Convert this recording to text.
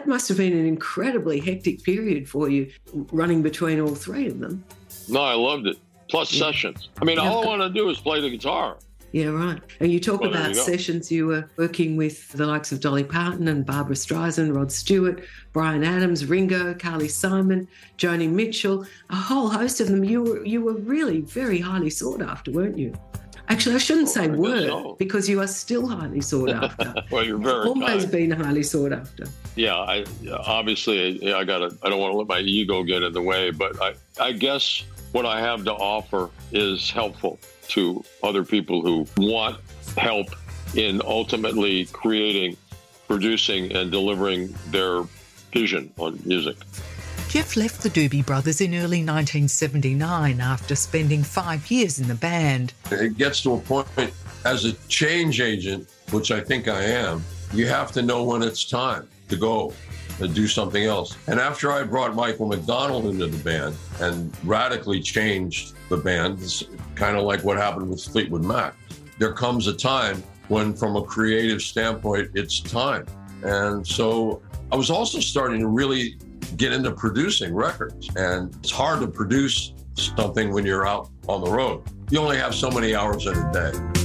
must have been an incredibly hectic period for you, running between all three of them. No, I loved it. Plus sessions. I mean, all I want to do is play the guitar. Yeah, right. And you talk about sessions. You were working with the likes of Dolly Parton and Barbra Streisand, Rod Stewart, Bryan Adams, Ringo, Carly Simon, Joni Mitchell, a whole host of them. You were really very highly sought after, weren't you? Actually, I shouldn't say were, because you are still highly sought after. Well, you're very always kind. been highly sought after. Yeah, I don't want to let my ego get in the way, but I guess what I have to offer is helpful to other people who want help in ultimately creating, producing, and delivering their vision on music. Geoff left the Doobie Brothers in early 1979 after spending 5 years in the band. It gets to a point, as a change agent, which I think I am, you have to know when it's time to go and do something else. And after I brought Michael McDonald into the band and radically changed the band, it's kind of like what happened with Fleetwood Mac, there comes a time when, from a creative standpoint, it's time. And so I was also starting to really get into producing records. And it's hard to produce something when you're out on the road. You only have so many hours in a day.